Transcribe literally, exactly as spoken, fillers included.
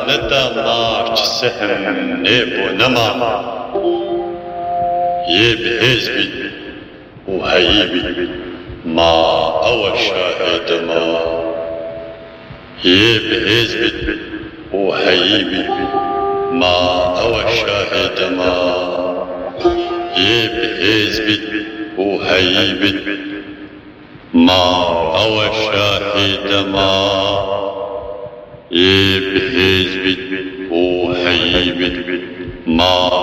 نتا مارچ سهم نيبو نما يبهزبي وهيبي ما أو شاهد ما يبهزبي وهيبي ما أو شاهد ما يبهزبي وهيبي ما أو شاهد ما يبهزبي وهيبي ما